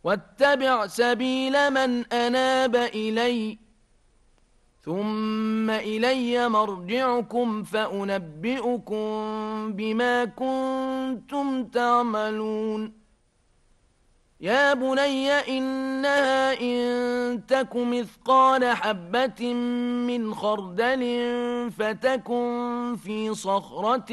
واتبع سبيل من أناب إلي ثم إلي مرجعكم فأنبئكم بما كنتم تعملون يا بني إنها إن تك مثقال حبة من خردل فتكن في صخرة